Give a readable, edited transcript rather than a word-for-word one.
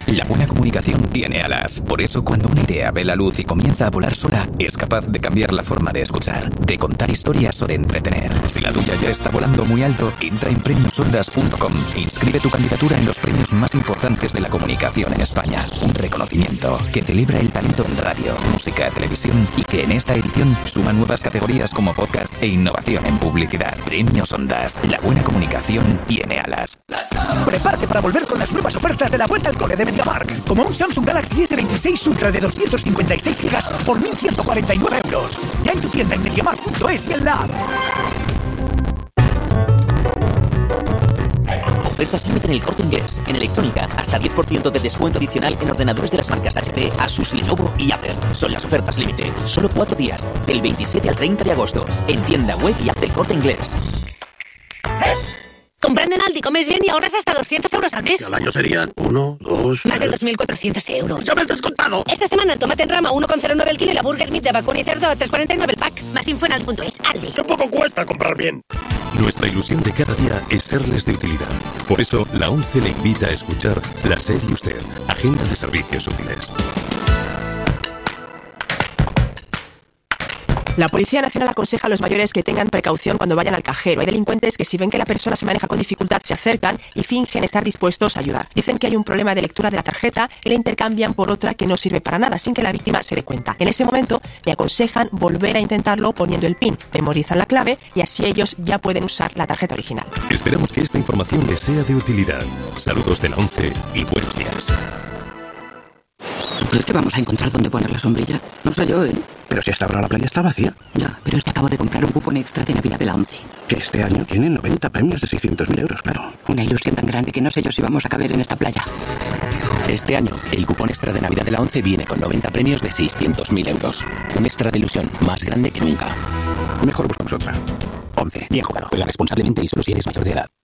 La buena comunicación tiene alas. Por eso, cuando una idea ve la luz y comienza a volar sola, es capaz de cambiar la forma de escuchar, de contar historias o de entretener. Si la tuya ya está volando muy alto, entra en premiosondas.com e inscribe tu candidatura en los premios más importantes de la comunicación en España. Un reconocimiento que celebra el talento en radio, música, televisión y que en esta edición suma nuevas categorías como podcast e innovación en publicidad. Premios Ondas. La buena comunicación tiene alas. Prepárate para volver con las nuevas ofertas de la vuelta al cole de MediaMarkt. Como un Samsung Galaxy S26 Ultra de 256 GB por 1.149 euros. Ya en tu tienda en MediaMarkt.es y en la app. Ofertas límite en el Corte Inglés. En electrónica, hasta 10% de descuento adicional en ordenadores de las marcas HP, Asus, Lenovo y Acer. Son las ofertas límite. Solo 4 días, del 27 al 30 de agosto. En tienda web y app del Corte Inglés. Comprando en Aldi comes bien y ahorras hasta 200 euros al mes. Al año serían 1, 2... Más de 2.400 euros. ¡Ya me has descontado! Esta semana el tomate en rama 1,09 el kilo y la burger meat de vacuno y cerdo a 3,49 el pack. Más info en Aldi.es. Aldi. ¡Qué poco cuesta comprar bien! Nuestra ilusión de cada día es serles de utilidad. Por eso, la ONCE le invita a escuchar La Serie Usted, Agenda de Servicios Útiles. La Policía Nacional aconseja a los mayores que tengan precaución cuando vayan al cajero. Hay delincuentes que si ven que la persona se maneja con dificultad se acercan y fingen estar dispuestos a ayudar. Dicen que hay un problema de lectura de la tarjeta y la intercambian por otra que no sirve para nada sin que la víctima se dé cuenta. En ese momento le aconsejan volver a intentarlo poniendo el PIN. Memorizan la clave y así ellos ya pueden usar la tarjeta original. Esperamos que esta información les sea de utilidad. Saludos de la ONCE y buenos días. ¿Crees que vamos a encontrar dónde poner la sombrilla? No sé yo, ¿eh? Pero si hasta ahora la playa está vacía. Ya, pero es que acabo de comprar un cupón extra de Navidad de la ONCE. Que este año tiene 90 premios de 600.000 euros, claro. Una ilusión tan grande que no sé yo si vamos a caber en esta playa. Este año, el cupón extra de Navidad de la ONCE viene con 90 premios de 600.000 euros. Un extra de ilusión más grande que nunca. Mejor buscamos otra. 11. Bien jugado. Juega responsablemente y solo si eres mayor de edad.